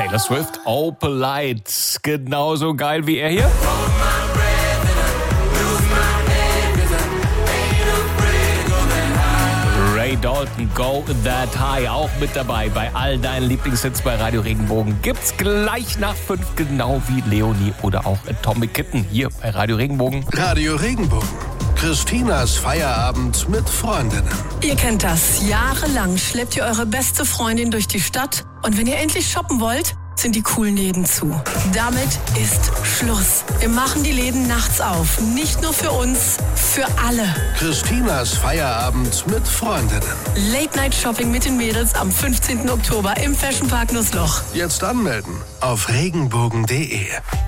Taylor Swift, Opalite. Genauso geil wie er hier. Ray Dalton, Go That High, auch mit dabei bei all deinen Lieblingshits bei Radio Regenbogen. Gibt's gleich nach 5, genau wie Leonie oder auch Atomic Kitten hier bei Radio Regenbogen. Radio Regenbogen. Christinas Feierabend mit Freundinnen. Ihr kennt das. Jahrelang schleppt ihr eure beste Freundin durch die Stadt und wenn ihr endlich shoppen wollt, sind die coolen Läden zu. Damit ist Schluss. Wir machen die Läden nachts auf. Nicht nur für uns, für alle. Christinas Feierabend mit Freundinnen. Late-Night-Shopping mit den Mädels am 15. Oktober im Fashion Park Nussloch. Jetzt anmelden auf regenbogen.de.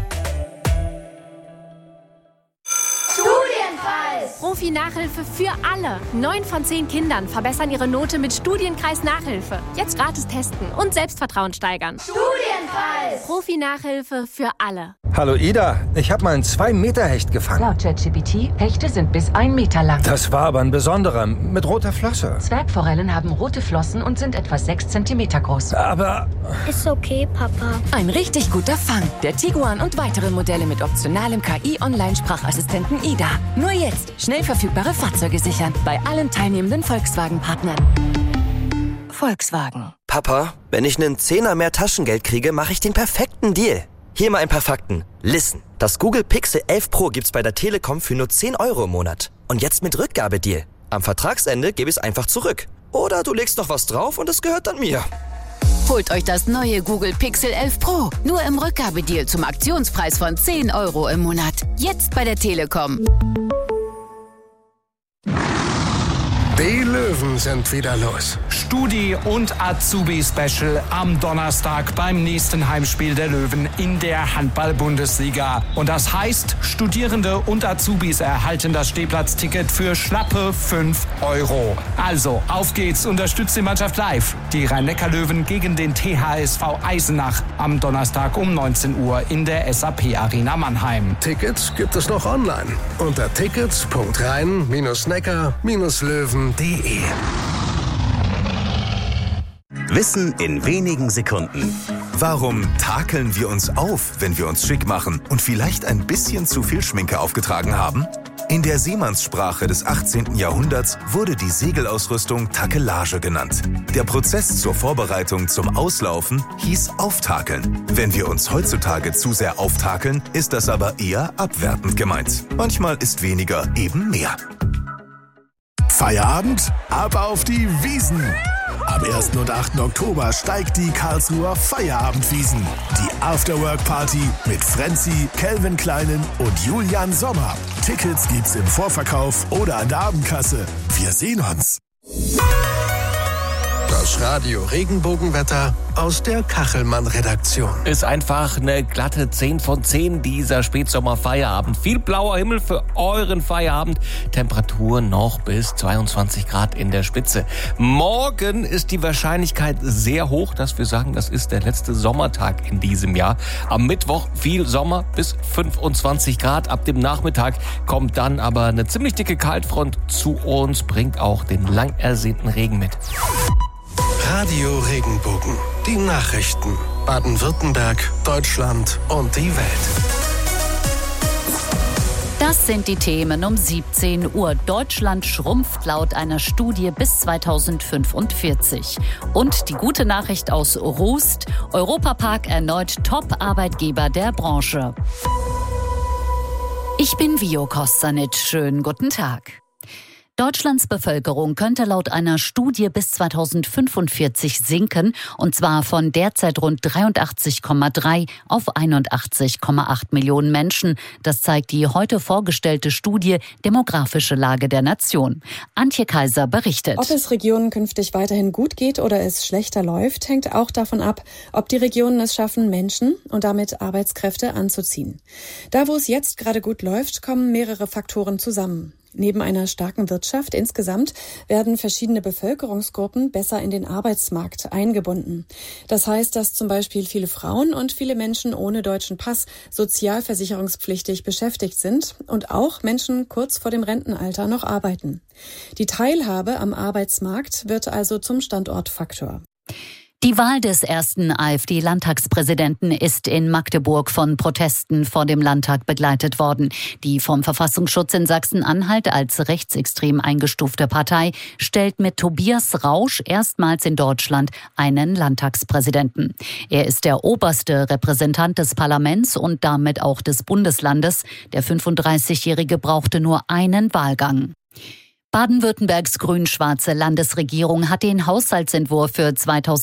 Profi-Nachhilfe für alle. 9 von 10 Kindern verbessern ihre Note mit Studienkreis Nachhilfe. Jetzt gratis testen und Selbstvertrauen steigern. Studienkreis! Profi-Nachhilfe für alle. Hallo Ida, ich habe mal einen 2-Meter-Hecht gefangen. Laut ChatGPT, Hechte sind bis 1 Meter lang. Das war aber ein besonderer, mit roter Flosse. Zwergforellen haben rote Flossen und sind etwa 6 Zentimeter groß. Aber... Ist okay, Papa. Ein richtig guter Fang. Der Tiguan und weitere Modelle mit optionalem KI-Online-Sprachassistenten Ida. Nur jetzt schnell verfügbare Fahrzeuge sichern. Bei allen teilnehmenden Volkswagen-Partnern. Volkswagen. Papa, wenn ich einen Zehner mehr Taschengeld kriege, mache ich den perfekten Deal. Hier mal ein paar Fakten. Listen, das Google Pixel 11 Pro gibt's bei der Telekom für nur 10 € im Monat. Und jetzt mit Rückgabedeal. Am Vertragsende gebe ich es einfach zurück. Oder du legst noch was drauf und es gehört dann mir. Holt euch das neue Google Pixel 11 Pro. Nur im Rückgabedeal zum Aktionspreis von 10 € im Monat. Jetzt bei der Telekom. Die Löwen sind wieder los. Studi- und Azubi-Special am Donnerstag beim nächsten Heimspiel der Löwen in der Handball-Bundesliga. Und das heißt, Studierende und Azubis erhalten das Stehplatzticket für schlappe 5 €. Also, auf geht's, unterstützt die Mannschaft live. Die Rhein-Neckar-Löwen gegen den THSV Eisenach am Donnerstag um 19 Uhr in der SAP-Arena Mannheim. Tickets gibt es noch online unter tickets.rhein-neckar-löwen.de. Wissen in wenigen Sekunden. Warum takeln wir uns auf, wenn wir uns schick machen und vielleicht ein bisschen zu viel Schminke aufgetragen haben? In der Seemannssprache des 18. Jahrhunderts wurde die Segelausrüstung Takelage genannt. Der Prozess zur Vorbereitung zum Auslaufen hieß Auftakeln. Wenn wir uns heutzutage zu sehr auftakeln, ist das aber eher abwertend gemeint. Manchmal ist weniger eben mehr. Feierabend? Ab auf die Wiesn! Am 1. und 8. Oktober steigt die Karlsruher Feierabendwiesn. Die Afterwork-Party mit Frenzy, Calvin Kleinen und Julian Sommer. Tickets gibt's im Vorverkauf oder an der Abendkasse. Wir sehen uns. Das Radio Regenbogenwetter aus der Kachelmann-Redaktion. Ist einfach eine glatte 10 von 10 dieser Spätsommer-Feierabend. Viel blauer Himmel für euren Feierabend. Temperatur noch bis 22 Grad in der Spitze. Morgen ist die Wahrscheinlichkeit sehr hoch, dass wir sagen, das ist der letzte Sommertag in diesem Jahr. Am Mittwoch viel Sommer bis 25 Grad. Ab dem Nachmittag kommt dann aber eine ziemlich dicke Kaltfront zu uns, bringt auch den lang ersehnten Regen mit. Radio Regenbogen. Die Nachrichten. Baden-Württemberg, Deutschland und die Welt. Das sind die Themen um 17 Uhr. Deutschland schrumpft laut einer Studie bis 2045. Und die gute Nachricht aus Rust: Europapark erneut Top-Arbeitgeber der Branche. Ich bin Vio Kostanic. Schönen guten Tag. Deutschlands Bevölkerung könnte laut einer Studie bis 2045 sinken, und zwar von derzeit rund 83,3 auf 81,8 Millionen Menschen. Das zeigt die heute vorgestellte Studie Demografische Lage der Nation. Antje Kaiser berichtet. Ob es Regionen künftig weiterhin gut geht oder es schlechter läuft, hängt auch davon ab, ob die Regionen es schaffen, Menschen und damit Arbeitskräfte anzuziehen. Da, wo es jetzt gerade gut läuft, kommen mehrere Faktoren zusammen. Neben einer starken Wirtschaft insgesamt werden verschiedene Bevölkerungsgruppen besser in den Arbeitsmarkt eingebunden. Das heißt, dass zum Beispiel viele Frauen und viele Menschen ohne deutschen Pass sozialversicherungspflichtig beschäftigt sind und auch Menschen kurz vor dem Rentenalter noch arbeiten. Die Teilhabe am Arbeitsmarkt wird also zum Standortfaktor. Die Wahl des ersten AfD-Landtagspräsidenten ist in Magdeburg von Protesten vor dem Landtag begleitet worden. Die vom Verfassungsschutz in Sachsen-Anhalt als rechtsextrem eingestufte Partei stellt mit Tobias Rausch erstmals in Deutschland einen Landtagspräsidenten. Er ist der oberste Repräsentant des Parlaments und damit auch des Bundeslandes. Der 35-Jährige brauchte nur einen Wahlgang. Baden-Württembergs grün-schwarze Landesregierung hat den Haushaltsentwurf für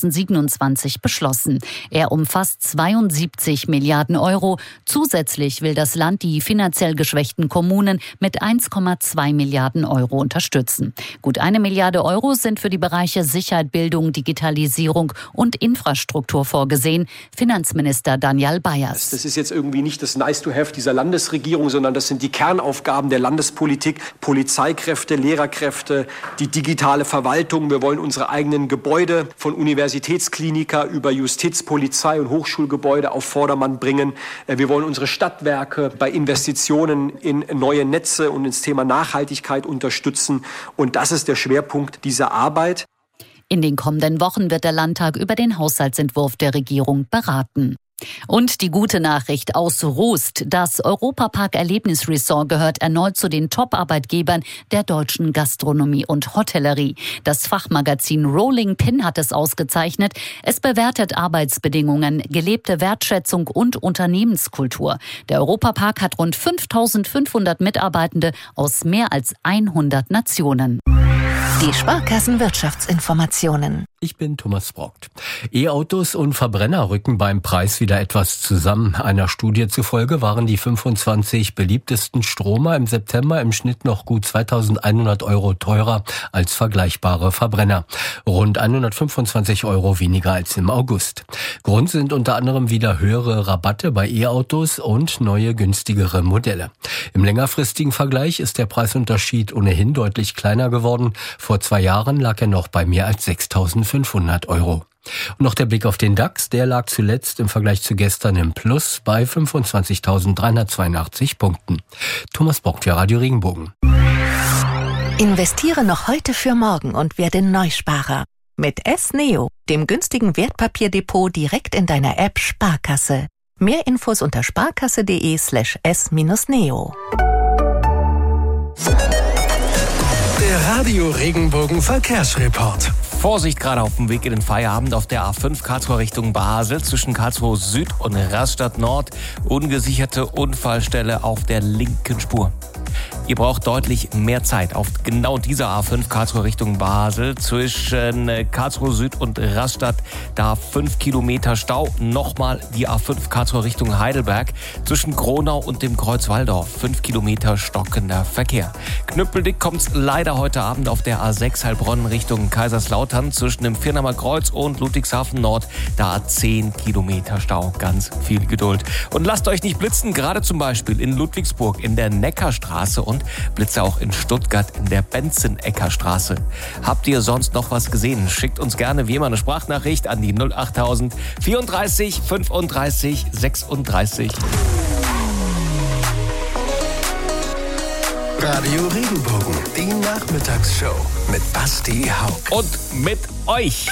2027 beschlossen. Er umfasst 72 Milliarden Euro. Zusätzlich will das Land die finanziell geschwächten Kommunen mit 1,2 Milliarden Euro unterstützen. Gut 1 Milliarde Euro sind für die Bereiche Sicherheit, Bildung, Digitalisierung und Infrastruktur vorgesehen. Finanzminister Daniel Bayers. Das ist jetzt irgendwie nicht das Nice-to-have dieser Landesregierung, sondern das sind die Kernaufgaben der Landespolitik, Polizeikräfte, Lehrerkräfte, die digitale Verwaltung. Wir wollen unsere eigenen Gebäude von Universitätskliniker über Justiz, Polizei und Hochschulgebäude auf Vordermann bringen. Wir wollen unsere Stadtwerke bei Investitionen in neue Netze und ins Thema Nachhaltigkeit unterstützen. Und das ist der Schwerpunkt dieser Arbeit. In den kommenden Wochen wird der Landtag über den Haushaltsentwurf der Regierung beraten. Und die gute Nachricht aus Rust. Das Europapark-Erlebnisresort gehört erneut zu den Top-Arbeitgebern der deutschen Gastronomie und Hotellerie. Das Fachmagazin Rolling Pin hat es ausgezeichnet. Es bewertet Arbeitsbedingungen, gelebte Wertschätzung und Unternehmenskultur. Der Europapark hat rund 5.500 Mitarbeitende aus mehr als 100 Nationen. Die Sparkassenwirtschaftsinformationen. Ich bin Thomas Brockt. E-Autos und Verbrenner rücken beim Preis wieder etwas zusammen. Einer Studie zufolge waren die 25 beliebtesten Stromer im September im Schnitt noch gut 2.100 Euro teurer als vergleichbare Verbrenner. Rund 125 Euro weniger als im August. Grund sind unter anderem wieder höhere Rabatte bei E-Autos und neue günstigere Modelle. Im längerfristigen Vergleich ist der Preisunterschied ohnehin deutlich kleiner geworden. Vor 2 Jahren lag er noch bei mehr als 6.500 Euro. Und noch der Blick auf den DAX, der lag zuletzt im Vergleich zu gestern im Plus bei 25.382 Punkten. Thomas Bock für Radio Regenbogen. Investiere noch heute für morgen und werde Neusparer. Mit S-Neo, dem günstigen Wertpapierdepot direkt in deiner App Sparkasse. Mehr Infos unter sparkasse.de/s-neo. Der Radio Regenbogen Verkehrsreport. Vorsicht gerade auf dem Weg in den Feierabend auf der A5 Karlsruhe Richtung Basel zwischen Karlsruhe Süd und Rastatt Nord. Ungesicherte Unfallstelle auf der linken Spur. Ihr braucht deutlich mehr Zeit auf genau dieser A5 Karlsruhe Richtung Basel. Zwischen Karlsruhe Süd und Rastatt, da 5 Kilometer Stau. Nochmal die A5 Karlsruhe Richtung Heidelberg. Zwischen Gronau und dem Kreuz Walldorf, 5 Kilometer stockender Verkehr. Knüppeldick kommt's leider heute Abend auf der A6 Heilbronn Richtung Kaiserslautern. Zwischen dem Firnamer Kreuz und Ludwigshafen Nord, da 10 Kilometer Stau. Ganz viel Geduld. Und lasst euch nicht blitzen, gerade zum Beispiel in Ludwigsburg in der Neckarstraße und Blitze auch in Stuttgart in der Benzeneckerstraße. Habt ihr sonst noch was gesehen? Schickt uns gerne wie immer eine Sprachnachricht an die 08000 34 35 36. Radio Regenbogen, die Nachmittagsshow mit Basti Haug. Und mit euch.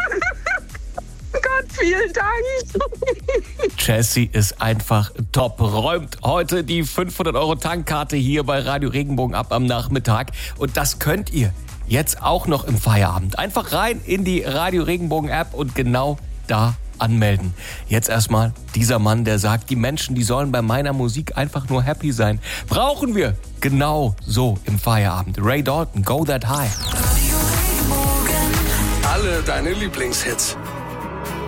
Gott, vielen Dank. Jessie ist einfach top. Räumt heute die 500 Euro Tankkarte hier bei Radio Regenbogen ab am Nachmittag. Und das könnt ihr jetzt auch noch im Feierabend. Einfach rein in die Radio Regenbogen App und genau da anmelden. Jetzt erstmal dieser Mann, der sagt, die Menschen, die sollen bei meiner Musik einfach nur happy sein. Brauchen wir genau so im Feierabend. Ray Dalton, Go That High. Alle deine Lieblingshits.